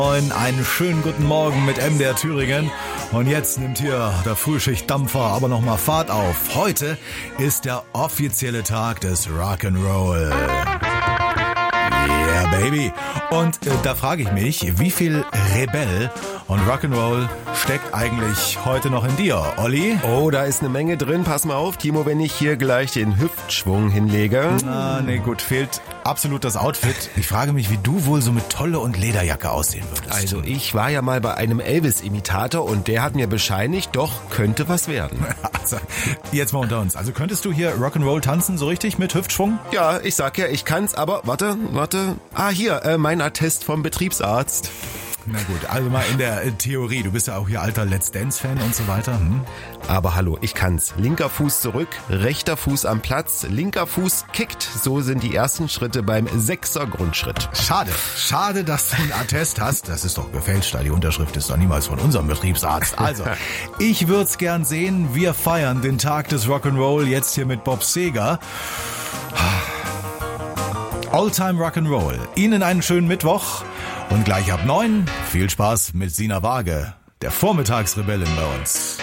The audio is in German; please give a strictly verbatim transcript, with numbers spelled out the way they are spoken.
Einen schönen guten Morgen mit M D R Thüringen. Und jetzt nimmt hier der Frühschichtdampfer aber nochmal Fahrt auf. Heute ist der offizielle Tag des Rock'n'Roll. Yeah, baby. Und äh, da frage ich mich, wie viel Rebell und Rock'n'Roll steckt eigentlich heute noch in dir, Olli? Oh, da ist eine Menge drin. Pass mal auf, Timo, wenn ich hier gleich den Hüftschwung hinlege. Na, nee, gut, fehlt absolut das Outfit. Ich frage mich, wie du wohl so mit Tolle und Lederjacke aussehen würdest. Also ich war ja mal bei einem Elvis-Imitator und der hat mir bescheinigt, doch, könnte was werden. Also, jetzt mal unter uns. Also könntest du hier Rock'n'Roll tanzen, so richtig, mit Hüftschwung? Ja, ich sag ja, ich kann's, aber warte, warte. Ah, hier, äh, mein Attest vom Betriebsarzt. Na gut, also mal in der äh, Theorie. Du bist ja auch hier alter Let's Dance-Fan und so weiter. Hm? Aber hallo, ich kann's. Linker Fuß zurück, rechter Fuß am Platz, linker Fuß kickt. So sind die ersten Schritte beim Sechser Grundschritt. Schade, schade, dass du einen Attest hast. Das ist doch gefälscht, die Unterschrift ist doch niemals von unserem Betriebsarzt. Also, ich würd's gern sehen. Wir feiern den Tag des Rock'n'Roll jetzt hier mit Bob Seger. All-Time Rock'n'Roll. Ihnen einen schönen Mittwoch. Und gleich ab neun viel Spaß mit Sina Waage, der Vormittagsrebellin bei uns.